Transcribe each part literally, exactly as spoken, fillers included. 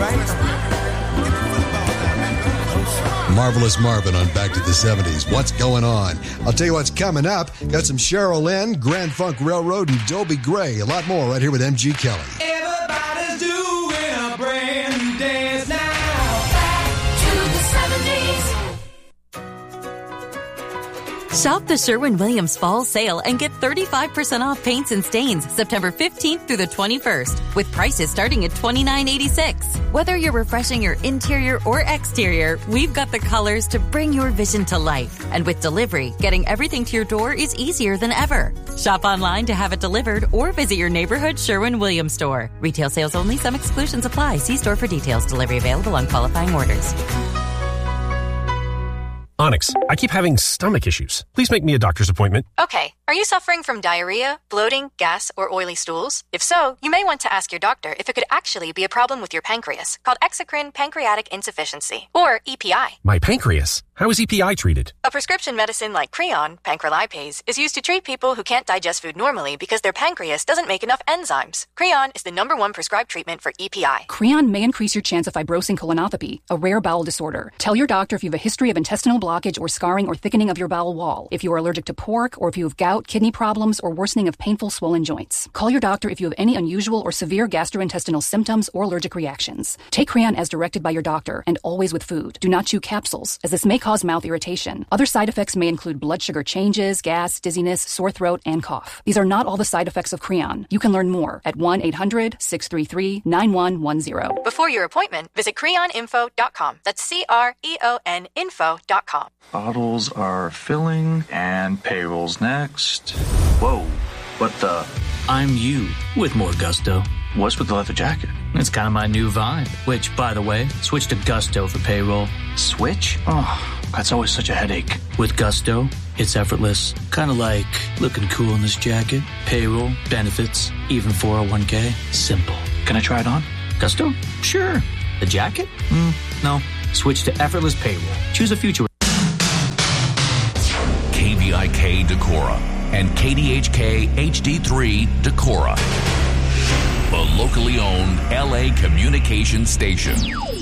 Marvelous Marvin on Back to the seventies. What's going on? I'll tell you what's coming up. Got some Cheryl Lynn, Grand Funk Railroad, and Dobie Gray. A lot more right here with M G Kelly. Everybody's doing a brand new dance now. Back to the seventies. Shop the Sherwin-Williams Fall Sale and get thirty-five percent off paints and stains September fifteenth through the twenty-first, with prices starting at twenty-nine eighty-six. Whether you're refreshing your interior or exterior, we've got the colors to bring your vision to life. And with delivery, getting everything to your door is easier than ever. Shop online to have it delivered or visit your neighborhood Sherwin-Williams store. Retail sales only. Some exclusions apply. See store for details. Delivery available on qualifying orders. Onyx, I keep having stomach issues. Please make me a doctor's appointment. Okay. Are you suffering from diarrhea, bloating, gas, or oily stools? If so, you may want to ask your doctor if it could actually be a problem with your pancreas, called exocrine pancreatic insufficiency, or E P I. My pancreas? How is E P I treated? A prescription medicine like Creon, pancrelipase, is used to treat people who can't digest food normally because their pancreas doesn't make enough enzymes. Creon is the number one prescribed treatment for E P I. Creon may increase your chance of fibrosing colonopathy, a rare bowel disorder. Tell your doctor if you have a history of intestinal blockage or scarring or thickening of your bowel wall, if you are allergic to pork, or if you have gout, kidney problems, or worsening of painful swollen joints. Call your doctor if you have any unusual or severe gastrointestinal symptoms or allergic reactions. Take Creon as directed by your doctor, and always with food. Do not chew capsules, as this may cause mouth irritation. Other side effects may include blood sugar changes, gas, dizziness, sore throat, and cough. These are not all the side effects of Creon. You can learn more at one eight hundred six three three nine one one zero. Before your appointment, visit creon info dot com. That's C R E O N info dot com. Bottles are filling, and payroll's next. Whoa, what the? I'm you with more gusto. What's with the leather jacket? It's kind of my new vibe, which, by the way, switch to Gusto for payroll. Switch? Oh, that's always such a headache. With Gusto, it's effortless. Kind of like looking cool in this jacket. Payroll, benefits, even four oh one k. Simple. Can I try it on? Gusto? Sure. The jacket? Mm, no. Switch to effortless payroll. Choose a future. K V I K Decorah and K D H K H D three Decorah, the locally owned L A communication station.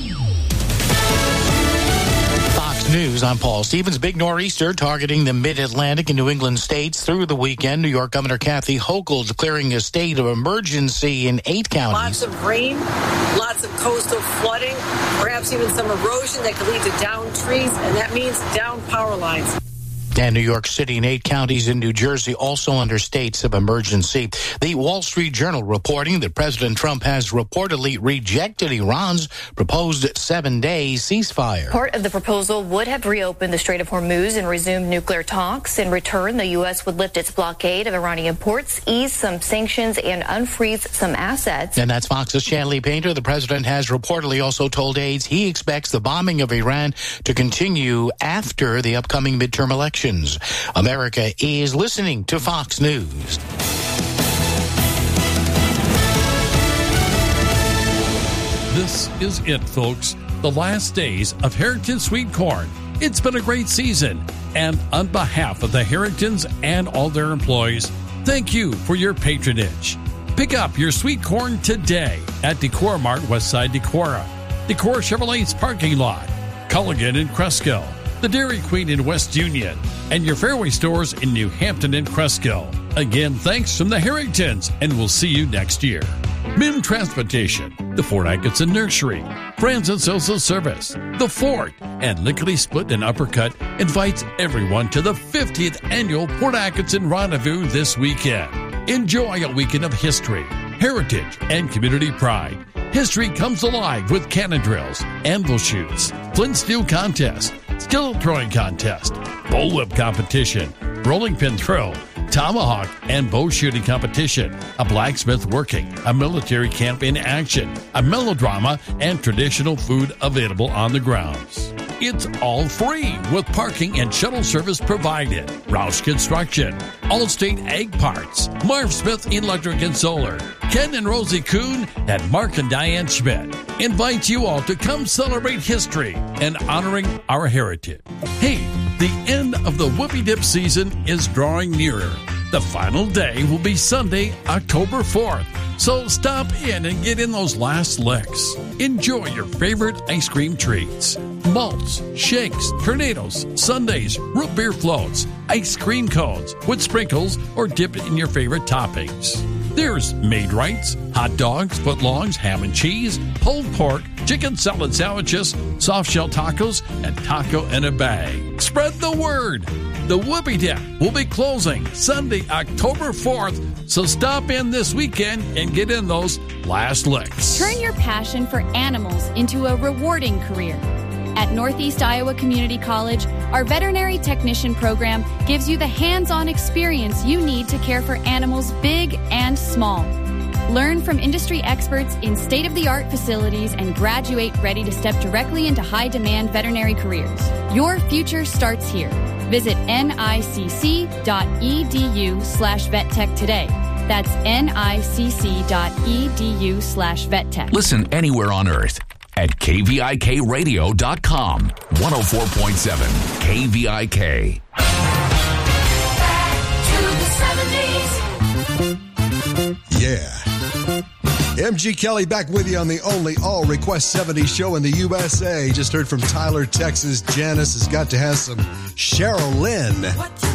Fox News, I'm Paul Stevens. Big nor'easter targeting the mid-Atlantic and New England states through the weekend. New York Governor Kathy Hochul declaring a state of emergency in eight counties. Lots of rain, lots of coastal flooding, perhaps even some erosion that could lead to downed trees, and that means downed power lines. And New York City and eight counties in New Jersey also under states of emergency. The Wall Street Journal reporting that President Trump has reportedly rejected Iran's proposed seven-day ceasefire. Part of the proposal would have reopened the Strait of Hormuz and resumed nuclear talks. In return, the U S would lift its blockade of Iranian ports, ease some sanctions, and unfreeze some assets. And that's Fox's Shanley Painter. The president has reportedly also told aides he expects the bombing of Iran to continue after the upcoming midterm elections. America is listening to Fox News. This is it, folks. The last days of Harrington Sweet Corn. It's been a great season. And on behalf of the Harringtons and all their employees, thank you for your patronage. Pick up your sweet corn today at Decorah Mart, Westside Decorah, Decorah Chevrolet's parking lot, Culligan in Cresco, the Dairy Queen in West Union, and your Fairway stores in New Hampton and Cresco. Again, thanks from the Harringtons, and we'll see you next year. M I M Transportation, the Fort Atkinson Nursery, Franzen Social Service, The Fort, and Lickety Split and Uppercut invites everyone to the fiftieth Annual Port Atkinson Rendezvous this weekend. Enjoy a weekend of history, heritage, and community pride. History comes alive with cannon drills, anvil shoots, flint steel contest, skill throwing contest, bullwhip competition, rolling pin throw, tomahawk and bow shooting competition, a blacksmith working, a military camp in action, a melodrama, and traditional food available on the grounds. It's all free with parking and shuttle service provided. Roush Construction, Allstate Egg Parts, Marv Smith Electric and Solar, Ken and Rosie Kuhn, and Mark and Diane Schmidt invite you all to come celebrate history and honoring our heritage. Hey, the end of the Whoopie Dip season is drawing nearer. The final day will be Sunday, October fourth. So stop in and get in those last licks. Enjoy your favorite ice cream treats. Malts, shakes, tornadoes, sundaes, root beer floats, ice cream cones with sprinkles or dip it in your favorite toppings. There's Maid-Rites, hot dogs, footlongs, ham and cheese, pulled pork, chicken salad sandwiches, soft shell tacos, and taco in a bag. Spread the word. The Whoopie Deck will be closing Sunday, October fourth, so stop in this weekend and get in those last licks. Turn your passion for animals into a rewarding career. At Northeast Iowa Community College, our veterinary technician program gives you the hands-on experience you need to care for animals big and small. Learn from industry experts in state-of-the-art facilities and graduate ready to step directly into high-demand veterinary careers. Your future starts here. Visit nicc.edu slash vettech today. That's nicc.edu slash vettech. Listen anywhere on earth at K V I K radio dot com. one oh four point seven K V I K. Yeah. M G Kelly back with you on the only All Request seventies show in the U S A. Just heard from Tyler, Texas. Janice has got to have some Cheryl Lynn.